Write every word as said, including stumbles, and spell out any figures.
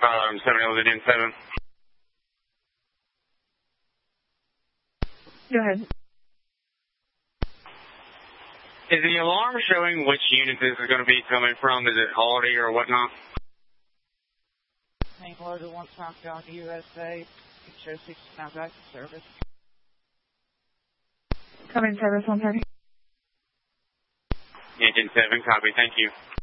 Um, seven eleven in seven. Go ahead. Is the alarm showing which unit this is going to be coming from? Is it Holiday or whatnot? Main loader one southbound U S A. Show six now back to service. Coming service one thirty. Engine seven, copy, thank you.